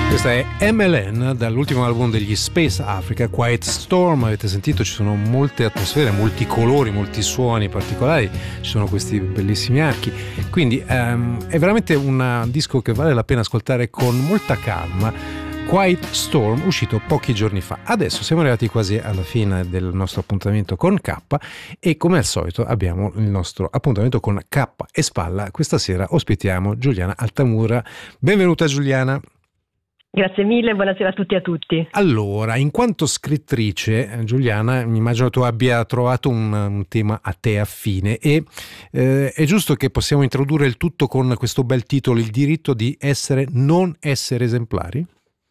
Questa è MLN dall'ultimo album degli Space Africa, Quiet Storm. Avete sentito, ci sono molte atmosfere, molti colori, molti suoni particolari, ci sono questi bellissimi archi, quindi è veramente un disco che vale la pena ascoltare con molta calma. Quiet Storm, uscito pochi giorni fa. Adesso siamo arrivati quasi alla fine del nostro appuntamento con K e come al solito abbiamo il nostro appuntamento con K e Spalla. Questa sera ospitiamo Giuliana Altamura. Benvenuta Giuliana. Grazie mille, buonasera a tutti e a tutti. Allora, in quanto scrittrice, Giuliana, mi immagino tu abbia trovato un tema a te affine e è giusto che possiamo introdurre il tutto con questo bel titolo, Il diritto di non essere esemplari?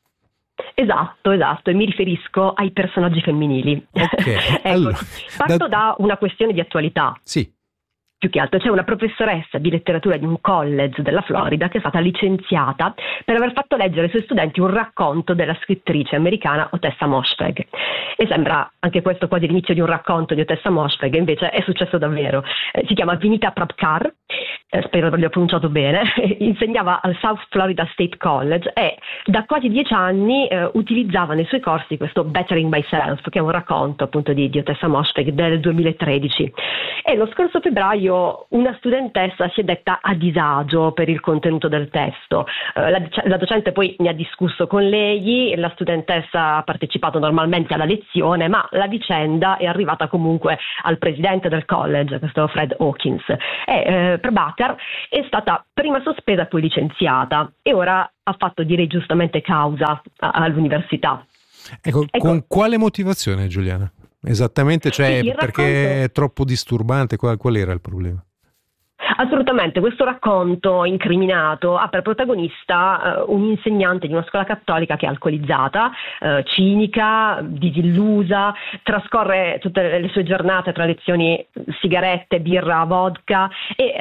Esatto, e mi riferisco ai personaggi femminili. Okay. Ecco, allora, parto da una questione di attualità. Sì. Più che altro c'è una professoressa di letteratura di un college della Florida che è stata licenziata per aver fatto leggere ai suoi studenti un racconto della scrittrice americana Otessa Moshfegh. E sembra anche questo quasi l'inizio di un racconto di Otessa Moshfegh, invece è successo davvero. Si chiama Vinita Prabhakar, spero di averlo pronunciato bene, insegnava al South Florida State College e da quasi 10 anni utilizzava nei suoi corsi questo Bettering Myself, che è un racconto appunto di Otessa Moshfegh del 2013. E lo scorso febbraio una studentessa si è detta a disagio per il contenuto del testo. La docente poi ne ha discusso con lei, la studentessa ha partecipato normalmente alla lezione, ma la vicenda è arrivata comunque al presidente del college, questo Fred Hawkins. E Prabhakar è stata prima sospesa, poi licenziata e ora ha fatto, direi giustamente, causa all'università. Ecco, con quale motivazione, Giuliana? Esattamente, cioè sì, perché è troppo disturbante? Qual era il problema? Assolutamente, questo racconto incriminato ha per protagonista un insegnante di una scuola cattolica che è alcolizzata, cinica, disillusa, trascorre tutte le sue giornate tra lezioni sigarette, birra, vodka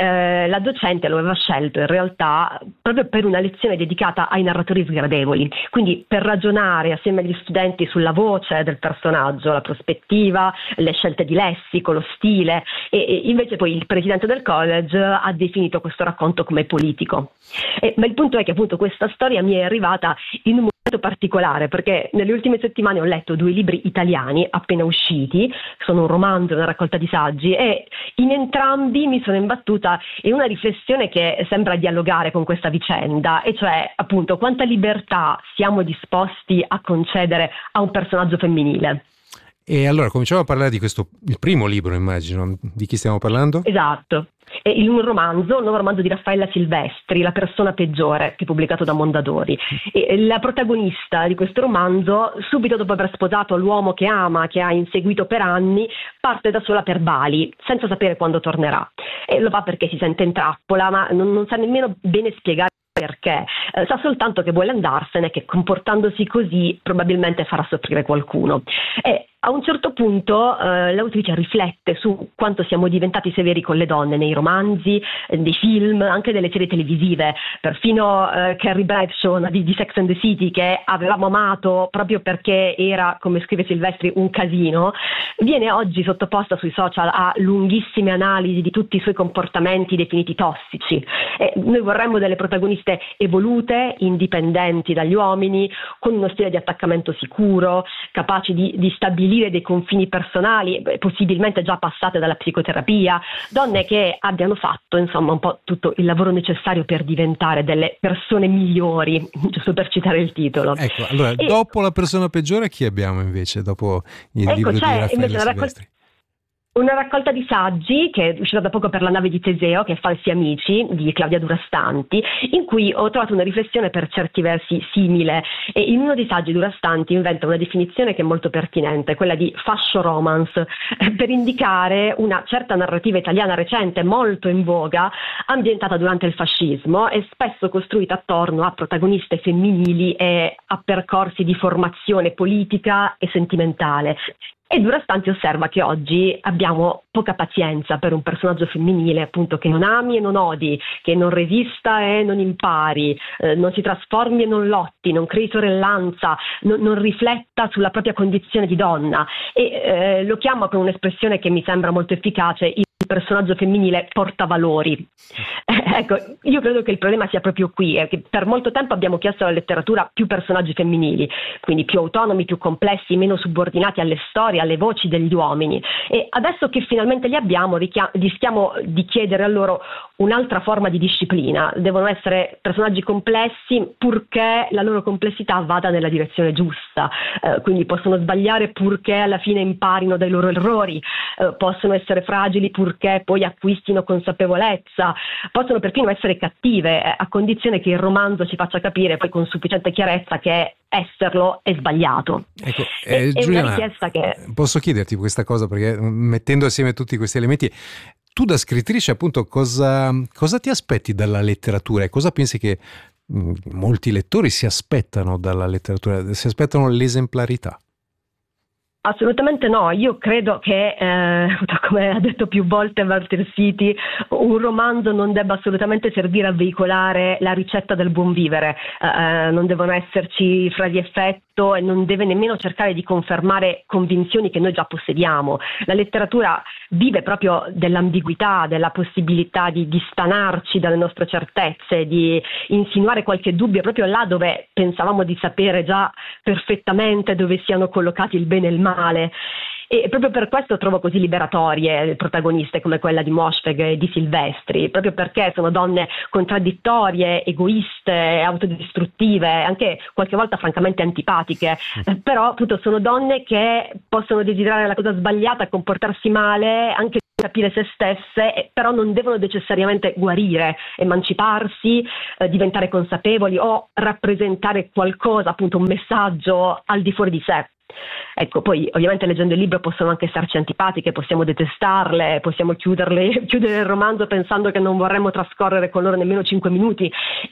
e la docente lo aveva scelto in realtà proprio per una lezione dedicata ai narratori sgradevoli, quindi per ragionare assieme agli studenti sulla voce del personaggio, la prospettiva, le scelte di lessico, lo stile e invece poi il presidente del college ha definito questo racconto come politico. Ma il punto è che appunto questa storia mi è arrivata in un momento particolare, perché nelle ultime settimane ho letto 2 libri italiani appena usciti, sono un romanzo e una raccolta di saggi, e in entrambi mi sono imbattuta in una riflessione che sembra dialogare con questa vicenda, e cioè appunto quanta libertà siamo disposti a concedere a un personaggio femminile. E allora cominciamo a parlare di questo, il primo libro, immagino. Di chi stiamo parlando? Esatto. È un nuovo romanzo di Raffaella Silvestri, La persona peggiore, che è pubblicato da Mondadori. E la protagonista di questo romanzo, subito dopo aver sposato l'uomo che ama, che ha inseguito per anni, parte da sola per Bali, senza sapere quando tornerà. E lo fa perché si sente in trappola, ma non sa nemmeno bene spiegare perché. Sa soltanto che vuole andarsene, che comportandosi così probabilmente farà soffrire qualcuno. E a un certo punto l'autrice riflette su quanto siamo diventati severi con le donne nei romanzi, nei film, anche delle serie televisive, perfino Carrie Bradshaw di Sex and the City, che avevamo amato proprio perché era, come scrive Silvestri, un casino, viene oggi sottoposta sui social a lunghissime analisi di tutti i suoi comportamenti definiti tossici. E noi vorremmo delle protagoniste evolute, indipendenti dagli uomini, con uno stile di attaccamento sicuro, capaci di stabilire dei confini personali, possibilmente già passate dalla psicoterapia, donne che abbiano fatto insomma un po' tutto il lavoro necessario per diventare delle persone migliori, giusto per citare il titolo. Ecco, allora dopo La persona peggiore chi abbiamo invece, dopo il libro di Raffaella Silvestri? Una raccolta di saggi che è uscita da poco per La nave di Teseo, che è Falsi amici, di Claudia Durastanti, in cui ho trovato una riflessione per certi versi simile. E in uno dei saggi Durastanti inventa una definizione che è molto pertinente, quella di fascio romance, per indicare una certa narrativa italiana recente, molto in voga, ambientata durante il fascismo e spesso costruita attorno a protagoniste femminili e a percorsi di formazione politica e sentimentale. E Durastanti osserva che oggi abbiamo poca pazienza per un personaggio femminile appunto che non ami e non odi, che non resista e non impari, non si trasformi e non lotti, non crei sorellanza, non rifletta sulla propria condizione di donna e lo chiama con un'espressione che mi sembra molto efficace, il personaggio femminile portavalori. Ecco, io credo che il problema sia proprio qui, è che per molto tempo abbiamo chiesto alla letteratura più personaggi femminili, quindi più autonomi, più complessi, meno subordinati alle storie, alle voci degli uomini, e adesso che finalmente li abbiamo rischiamo di chiedere a loro un'altra forma di disciplina. Devono essere personaggi complessi purché la loro complessità vada nella direzione giusta, quindi possono sbagliare purché alla fine imparino dai loro errori, possono essere fragili purché poi acquistino consapevolezza, possono perfino essere cattive, a condizione che il romanzo ci faccia capire poi con sufficiente chiarezza che esserlo è sbagliato. Ecco, è Giuliana, una richiesta che... posso chiederti questa cosa, perché mettendo assieme tutti questi elementi, tu da scrittrice appunto cosa ti aspetti dalla letteratura e cosa pensi che molti lettori si aspettano dalla letteratura? Si aspettano l'esemplarità? Assolutamente no, io credo che, come ha detto più volte Walter City, un romanzo non debba assolutamente servire a veicolare la ricetta del buon vivere, non devono esserci frasi di effetto e non deve nemmeno cercare di confermare convinzioni che noi già possediamo. La letteratura vive proprio dell'ambiguità, della possibilità di stanarci dalle nostre certezze, di insinuare qualche dubbio proprio là dove pensavamo di sapere già perfettamente dove siano collocati il bene e il male. E proprio per questo trovo così liberatorie le protagoniste come quella di Mosfeg e di Silvestri, proprio perché sono donne contraddittorie, egoiste, autodistruttive, anche qualche volta francamente antipatiche, però appunto sono donne che possono desiderare la cosa sbagliata, comportarsi male, anche capire se stesse, però non devono necessariamente guarire, emanciparsi, diventare consapevoli o rappresentare qualcosa, appunto un messaggio al di fuori di sé. Ecco, poi ovviamente leggendo il libro possono anche starci antipatiche, possiamo detestarle, possiamo chiudere il romanzo pensando che non vorremmo trascorrere con loro nemmeno 5 minuti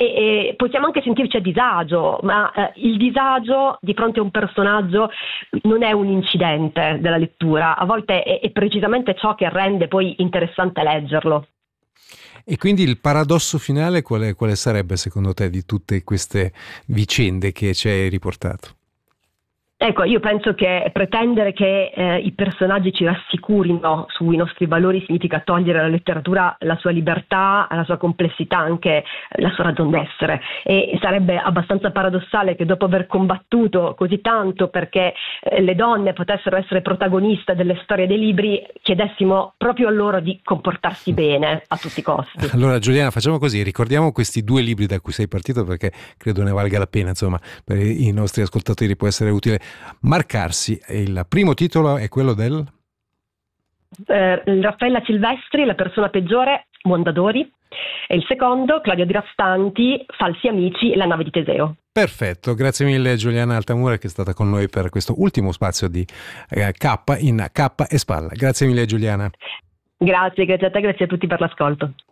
e possiamo anche sentirci a disagio, ma il disagio di fronte a un personaggio non è un incidente della lettura, a volte è precisamente ciò che rende poi interessante leggerlo. E quindi il paradosso finale quale sarebbe secondo te di tutte queste vicende che ci hai riportato? Ecco, io penso che pretendere che i personaggi ci rassicurino sui nostri valori significa togliere alla letteratura la sua libertà, la sua complessità, anche la sua ragion d'essere, e sarebbe abbastanza paradossale che dopo aver combattuto così tanto perché le donne potessero essere protagoniste delle storie dei libri chiedessimo proprio a loro di comportarsi bene a tutti i costi. Allora Giuliana, facciamo così, ricordiamo questi 2 libri da cui sei partito perché credo ne valga la pena, insomma, per i nostri ascoltatori può essere utile marcarsi. Il primo titolo è quello del Raffaella Silvestri, La persona peggiore, Mondadori, e il secondo Claudio Di Rastanti, Falsi amici, La nave di Teseo. Perfetto, grazie mille Giuliana Altamura che è stata con noi per questo ultimo spazio di K in K e Spalla. Grazie mille Giuliana. Grazie a te, grazie a tutti per l'ascolto.